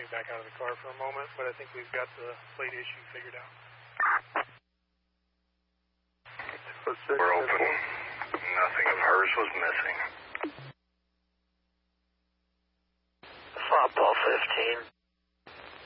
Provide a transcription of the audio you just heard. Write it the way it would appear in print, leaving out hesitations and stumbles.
me back out of the car for a moment, but I think we've got the plate issue figured out. We're open. Nothing of hers was missing. Foxball 15.